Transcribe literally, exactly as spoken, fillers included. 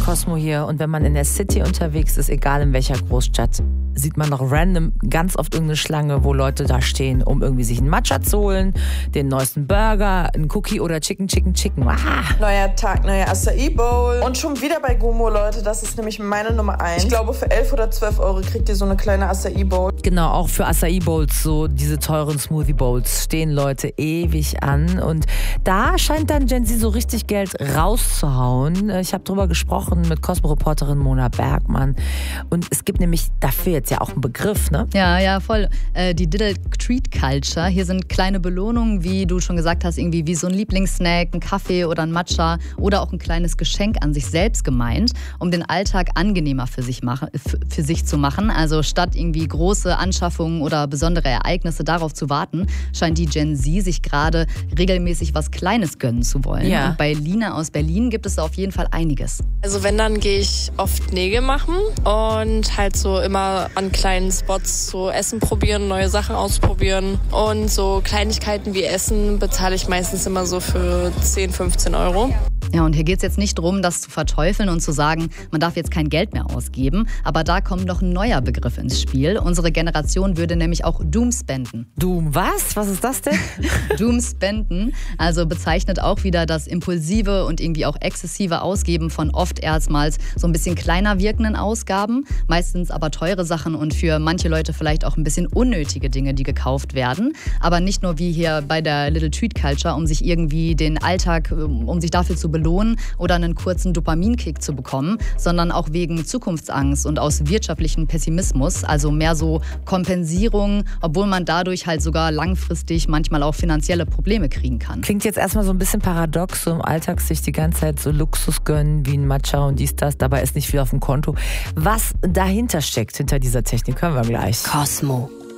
Cosmo hier. Und wenn man in der City unterwegs ist, egal in welcher Großstadt, sieht man noch random ganz oft irgendeine Schlange, wo Leute da stehen, um irgendwie sich einen Matcha zu holen, den neuesten Burger, einen Cookie oder Chicken, Chicken, Chicken. Ah. Neuer Tag, neuer Acai Bowl. Und schon wieder bei Gumo, Leute, das ist nämlich meine Nummer eins. Ich glaube, für elf oder zwölf Euro kriegt ihr so eine kleine Acai Bowl. Genau, auch für Acai Bowls, so diese teuren Smoothie Bowls, stehen Leute ewig an. Und da scheint dann Gen Z so richtig Geld rauszuhauen. Ich habe drüber gesprochen mit Cosmo-Reporterin Mona Bergmann. Und es gibt nämlich dafür jetzt ja auch einen Begriff, ne? Ja, ja, voll. Äh, die Little Treat Culture. Hier sind kleine Belohnungen, wie du schon gesagt hast, irgendwie wie so ein Lieblingssnack, ein Kaffee oder ein Matcha oder auch ein kleines Geschenk an sich selbst gemeint, um den Alltag angenehmer für sich, machen, für sich zu machen. Also statt irgendwie große Anschaffungen oder besondere Ereignisse darauf zu warten, scheint die Gen Z sich gerade regelmäßig was Kleines gönnen zu wollen. Ja. Und bei Lina aus Berlin gibt es da auf jeden Fall einiges. Also wenn, dann gehe ich oft Nägel machen und halt so immer an kleinen Spots so Essen probieren, neue Sachen ausprobieren. Und so Kleinigkeiten wie Essen bezahle ich meistens immer so für zehn, fünfzehn Euro. Ja, und hier geht es jetzt nicht darum, das zu verteufeln und zu sagen, man darf jetzt kein Geld mehr ausgeben. Aber da kommt noch ein neuer Begriff ins Spiel. Unsere Generation würde nämlich auch Doom spenden. Doom was? Was ist das denn? Doom spenden, also bezeichnet auch wieder das impulsive und irgendwie auch exzessive Ausgeben von oft erstmals so ein bisschen kleiner wirkenden Ausgaben. Meistens aber teure Sachen und für manche Leute vielleicht auch ein bisschen unnötige Dinge, die gekauft werden. Aber nicht nur wie hier bei der Little Treat Culture, um sich irgendwie den Alltag, um sich dafür zu belohnen oder einen kurzen Dopaminkick zu bekommen, sondern auch wegen Zukunftsangst und aus wirtschaftlichem Pessimismus, also mehr so Kompensierung, obwohl man dadurch halt sogar langfristig manchmal auch finanzielle Probleme kriegen kann. Klingt jetzt erstmal so ein bisschen paradox, so im Alltag sich die ganze Zeit so Luxus gönnen wie ein Matcha und dies, das, dabei ist nicht viel auf dem Konto. Was dahinter steckt, hinter dieser Technik, hören wir gleich. Cosmo.